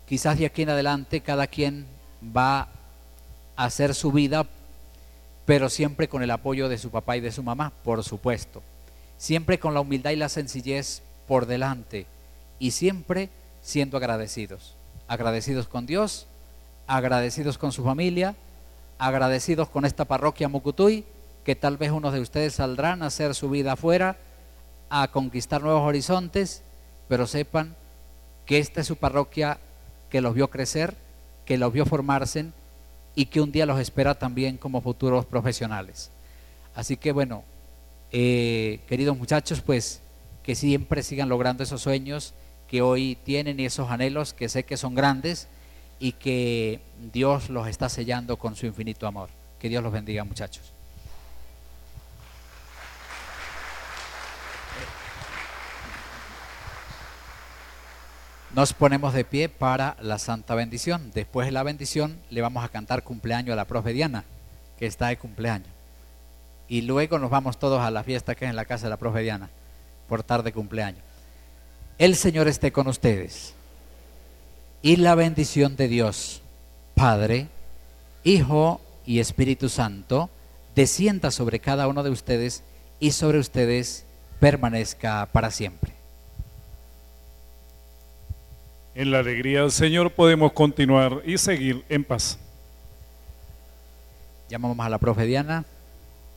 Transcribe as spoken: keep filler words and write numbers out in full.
Quizás de aquí en adelante cada quien va a hacer su vida, pero siempre con el apoyo de su papá y de su mamá, por supuesto. Siempre con la humildad y la sencillez por delante y siempre siendo agradecidos. Agradecidos con Dios, agradecidos con su familia, agradecidos con esta parroquia Mucutuy, que tal vez unos de ustedes saldrán a hacer su vida afuera, a conquistar nuevos horizontes, pero sepan que esta es su parroquia que los vio crecer, que los vio formarse y que un día los espera también como futuros profesionales. Así que bueno, eh, queridos muchachos, pues que siempre sigan logrando esos sueños que hoy tienen y esos anhelos que sé que son grandes y que Dios los está sellando con su infinito amor. Que Dios los bendiga, muchachos. Nos ponemos de pie para la santa bendición. Después de la bendición le vamos a cantar cumpleaños a la profe Diana, que está de cumpleaños. Y luego nos vamos todos a la fiesta que es en la casa de la profe Diana, por tarde cumpleaños. El Señor esté con ustedes. Y la bendición de Dios, Padre, Hijo y Espíritu Santo, descienda sobre cada uno de ustedes y sobre ustedes permanezca para siempre. En la alegría del Señor podemos continuar y seguir en paz. Llamamos a la profe Diana.